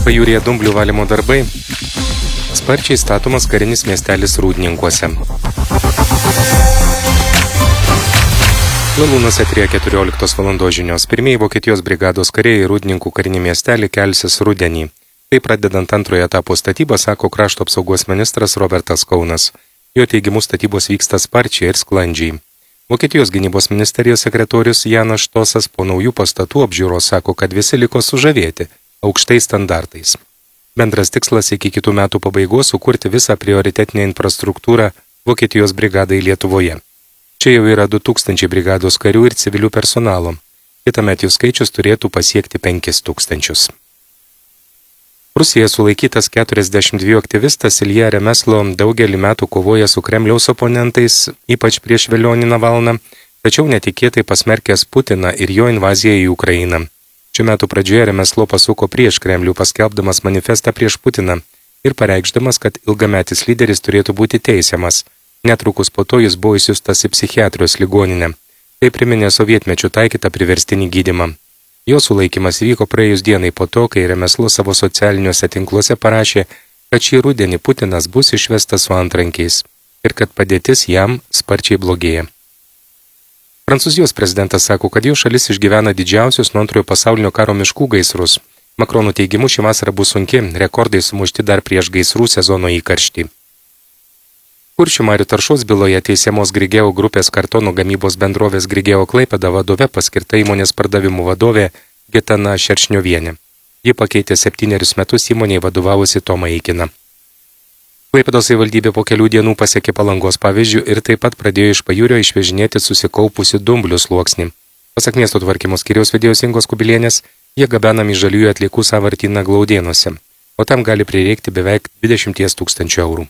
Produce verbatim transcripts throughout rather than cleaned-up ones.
Pajūryje dumblių valymo darbai. Sparčiai statomas karinis miestelis Rūdninkuose. Lalūnas eteryje keturioliktos valandos žinios. Pirmieji Vokietijos brigados kariai Rūdninkų karinį miestelį kelsis rudenį. Tai pradedant antrojo etapo statybą, sako krašto apsaugos ministras Robertas Kaunas. Jo teigimu statybos vyksta sparčiai ir sklandžiai. Vokietijos gynybos ministerijos sekretorius Janas Štosas po naujų pastatų apžiūros sako, kad visi liko sužavėti aukštais standartais. Bendras tikslas iki kitų metų pabaigos sukurti visą prioritetinę infrastruktūrą Vokietijos brigadai Lietuvoje. Čia jau yra du tūkstančiai brigados karių ir civilių personalo. Kitąmet jų skaičius turėtų pasiekti penkis tūkstančius. Rusija sulaikytas keturiasdešimt dviejų aktyvistas Ilja Remeslo daugelį metų kovoja su Kremliaus oponentais, ypač prieš Velionį Navalną, tačiau netikėtai pasmerkęs Putiną ir jo invaziją į Ukrainą. Šių metų pradžioje Remeslo pasuko prieš Kremlių, paskelbdamas manifestą prieš Putiną ir pareikšdamas, kad ilgametis lyderis turėtų būti teisiamas. Netrukus po to jis buvo išsiųstas į psichiatrijos ligoninę. Tai priminė sovietmečių taikytą priverstinį gydymą. Jo sulaikymas vyko praėjus dienai po to, kai Remeslo savo socialiniuose tinkluose parašė, kad šį rudenį Putinas bus išvestas su antrankiais ir kad padėtis jam sparčiai blogėja. Prancūzijos prezidentas sako, kad jo šalis išgyvena didžiausius nuo antrojo pasaulinio karo miškų gaisrus. Makrono teigimu ši vasara bus sunki, rekordai sumušti dar prieš gaisrų sezono įkarštį. Kuršių marių taršos byloje teisiamos Grigeo grupės kartonų gamybos bendrovės Grigeo Klaipėda vadove paskirta įmonės pardavimų vadovė Gitana Šeršniovienė. Ji pakeitė septynerius metus įmonėje vadovavusi Tomą Eikiną. Klaipėdos savivaldybė po kelių dienų pasiekė Palangos pavyzdžių ir taip pat pradėjo iš pajūrio išvežinėti susikaupusi dumblių sluoksnį. Pasak miesto tvarkymo skyriaus vedėjos Ingos Kubilienės, jie gabenami žaliųjų atliekų sąvartyną Glaudėnuose, o tam gali prireikti beveik dvidešimt tūkstančių eurų.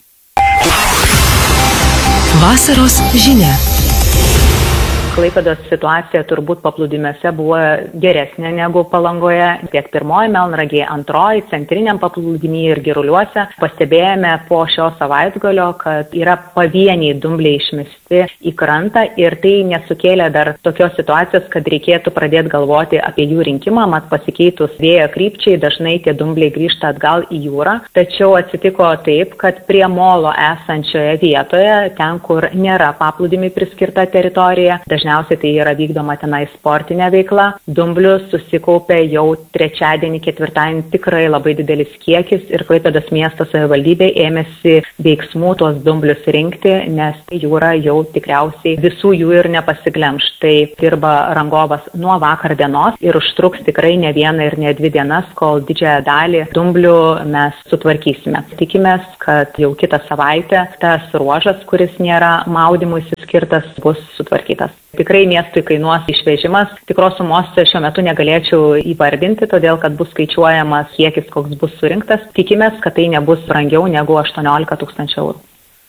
Vasaros žinia. Klaipėdos situacija turbūt paplūdimiuose buvo geresnė negu Palangoje. Tiek pirmoji Melnragėje, antroji, centriniam paplūdimy ir Giruliuose. Pastebėjome po šio savaitgalio, kad yra pavieniai dumbliai išmesti į krantą ir tai nesukėlė dar tokios situacijos, kad reikėtų pradėti galvoti apie jų rinkimą, mat pasikeitus vėjo krypčiai dažnai tie dumbliai grįžta atgal į jūrą. Tačiau atsitiko taip, kad prie molo esančioje vietoje, ten kur nėra paplūdimiui priskirta teritorija, dažniausiai tai yra vykdoma tenai sportinė veikla. Dumblių susikaupė jau trečiadienį, ketvirtadienį tikrai labai didelis kiekis ir Klaipėdos miesto savivaldybė ėmėsi veiksmų tuos dumblius rinkti, nes jūra jau tikriausiai visų jų ir nepasiglemš. Tai dirba rangovas nuo vakar dienos ir užtruks tikrai ne vieną ir ne dvi dienas, kol didžiąją dalį dumblių mes sutvarkysime. Tikimės, kad jau kitą savaitę tas ruožas, kuris nėra maudymui skirtas, bus sutvarkytas. Tikrai miestui kainuos išvežimas. Tikros sumos šiuo metu negalėčiau įvardinti, todėl kad bus skaičiuojamas kiekis, koks bus surinktas. Tikimės, kad tai nebus brangiau negu aštuoniolika tūkstančių eurų.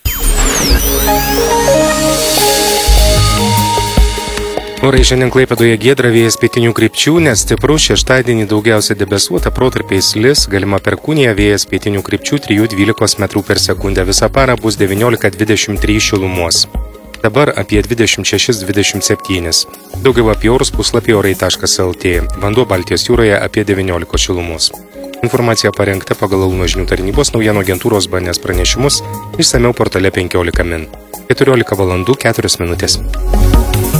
Orai šiandien Klaipėdoje giedra, vėjas pietinių krypčių, nestiprus, šeštadienį daugiausia debesuota, protarpiais lis, galima perkūnija, vėjas pietinių krypčių trijų dvylikos metrų per sekundę. Visą parą bus devyniolika dvidešimt trys šilumos. Dabar apie dvidešimt šeši dvidešimt septyni. Daugiau apie orus puslapį orai taškas lt. Vanduo Baltijos jūroje apie devyniolika šilumos. Informacija parengta pagal Launo žinių tarnybos naujienų agentūros B N S pranešimus, išsamiau portale penkiolika min. keturiolika valandų keturios minutės.